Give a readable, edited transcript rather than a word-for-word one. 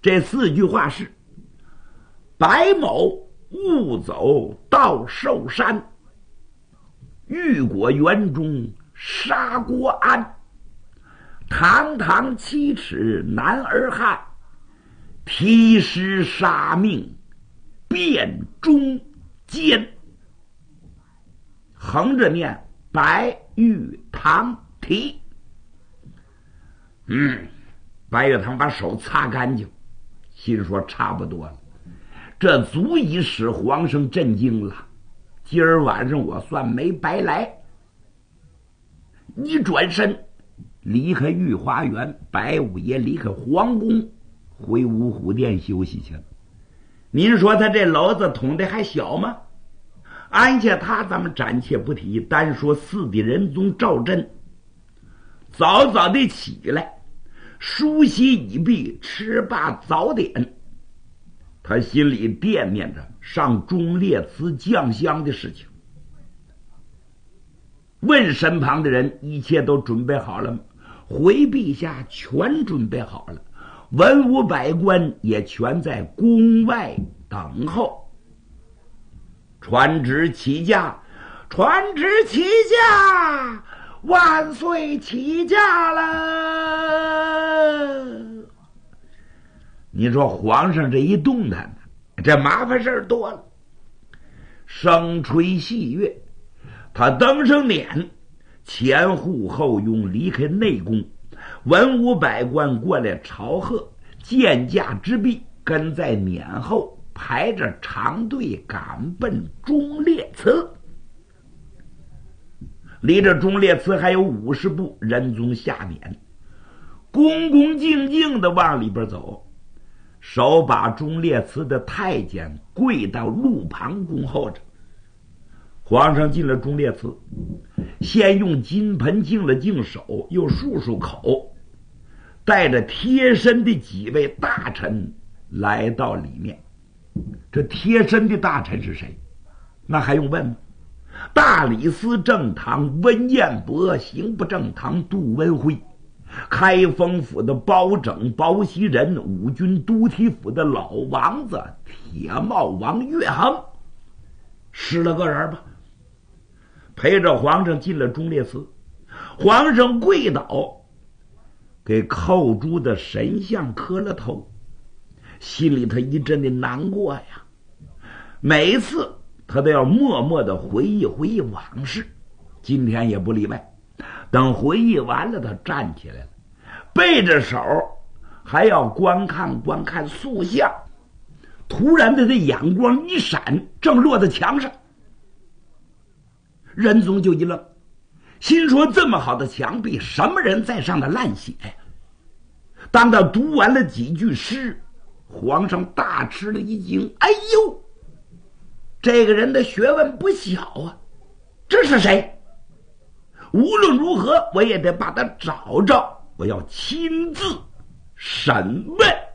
这4句话是：白某误走到寿山，玉果园中杀国安，堂堂7尺男儿汉，提尸杀命辨忠奸。横着念白玉堂提。白玉堂把手擦干净，心说差不多了，这足以使皇上震惊了。今儿晚上我算没白来。一转身离开御花园，白五爷离开皇宫，回五虎殿休息去了。您说他这篓子捅的还小吗？安下他咱们暂且不提，单说4弟仁宗赵祯早早的起来，梳洗已毕，吃罢早点，他心里惦念着上忠烈祠降香的事情。问身旁的人，一切都准备好了吗？回陛下全准备好了，文武百官也全在宫外等候。传旨起驾，传旨起驾，万岁起驾了。你说皇上这一动弹，这麻烦事多了。声吹细乐，他登上辇，前呼后拥离开内宫，文武百官过来朝贺，见驾之毕，跟在辇后排着长队赶奔忠烈祠。离着忠烈祠还有50步，仁宗下辇，恭恭敬敬地往里边走，手把忠烈祠的太监跪到路旁恭候着。皇上进了忠烈祠，先用金盆净了净手，又漱漱口，带着贴身的几位大臣来到里面。这贴身的大臣是谁？那还用问吗？大理寺正堂温彦博，刑部正堂杜文辉，开封府的包拯、包袭人，五军都提府的老王子铁帽王岳衡，10来个人吧，陪着皇上进了忠烈祠。皇上跪倒，给扣住的神像磕了头，心里他一阵的难过呀。每次他都要默默的回忆回忆往事，今天也不例外。等回忆完了，他站起来了，背着手还要观看观看塑像。突然的，他眼光一闪，正落在墙上。仁宗就一愣，心说这么好的墙壁，什么人在上的烂写呀？当他读完了几句诗，皇上大吃了一惊，哎呦，这个人的学问不小啊，这是谁？无论如何我也得把他找着，我要亲自审问。